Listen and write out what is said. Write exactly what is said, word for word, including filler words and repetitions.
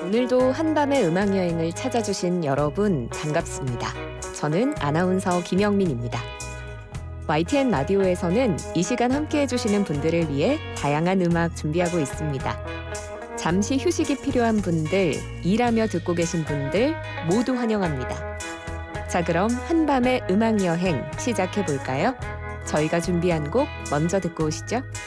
오늘도 한밤의 음악 여행을 찾아주신 여러분 반갑습니다. 저는 아나운서 김영민입니다. 와이티엔 라디오에서는 이 시간 함께 해주시는 분들을 위해 다양한 음악 준비하고 있습니다. 잠시 휴식이 필요한 분들, 일하며 듣고 계신 분들 모두 환영합니다. 자, 그럼 한밤의 음악 여행 시작해 볼까요? 저희가 준비한 곡 먼저 듣고 오시죠.